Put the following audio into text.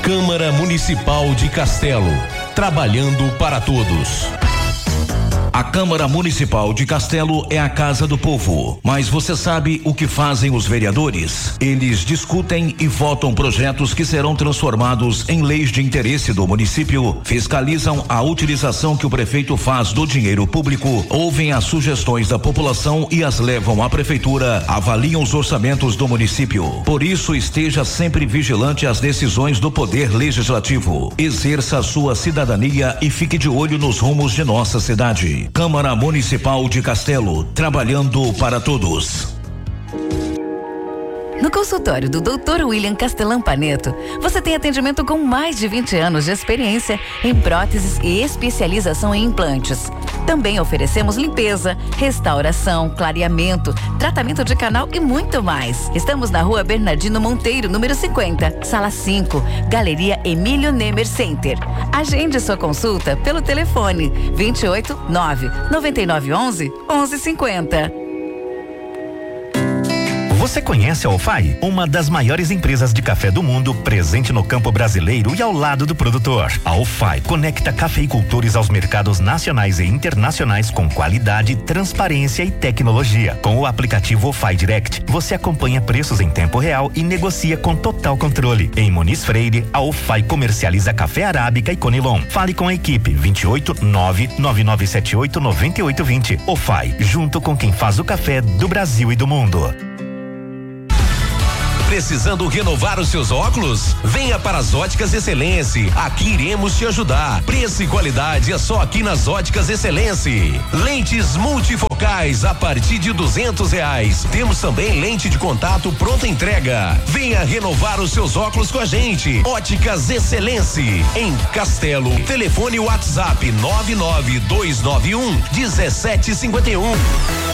Câmara Municipal de Castelo, trabalhando para todos. A Câmara Municipal de Castelo é a casa do povo. Mas você sabe o que fazem os vereadores? Eles discutem e votam projetos que serão transformados em leis de interesse do município, fiscalizam a utilização que o prefeito faz do dinheiro público, ouvem as sugestões da população e as levam à prefeitura, avaliam os orçamentos do município. Por isso, esteja sempre vigilante às decisões do Poder Legislativo. Exerça a sua cidadania e fique de olho nos rumos de nossa cidade. Câmara Municipal de Castelo, trabalhando para todos. No consultório do Dr. William Castelão Paneto, você tem atendimento com mais de 20 anos de experiência em próteses e especialização em implantes. Também oferecemos limpeza, restauração, clareamento, tratamento de canal e muito mais. Estamos na Rua Bernardino Monteiro, número 50, Sala 5, Galeria Emílio Nemer Center. Agende sua consulta pelo telefone 28 9 9911 1150. Você conhece a OFAI? Uma das maiores empresas de café do mundo, presente no campo brasileiro e ao lado do produtor. A OFAI conecta cafeicultores aos mercados nacionais e internacionais com qualidade, transparência e tecnologia. Com o aplicativo OFAI Direct, você acompanha preços em tempo real e negocia com total controle. Em Muniz Freire, a OFAI comercializa café arábica e conilon. Fale com a equipe 28 99978 9820. OFAI, junto com quem faz o café do Brasil e do mundo. Precisando renovar os seus óculos? Venha para as Óticas Excelência. Aqui iremos te ajudar. Preço e qualidade é só aqui nas Óticas Excelência. Lentes multifocais a partir de R$200. Temos também lente de contato pronta entrega. Venha renovar os seus óculos com a gente. Óticas Excelência em Castelo. Telefone WhatsApp 99291 1751.